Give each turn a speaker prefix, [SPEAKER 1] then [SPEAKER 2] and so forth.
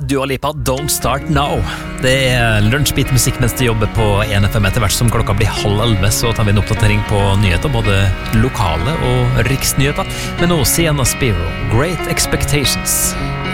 [SPEAKER 1] Dua Lipa, Don't Start Now. Det lunsjbit musikk mens du jobber på 1FM. Etter hvert som klokka blir 10:30, så tar vi en oppdatering på nyheter, både lokale og riksnyheter. Men nå Sienna Spiro, Great Expectations.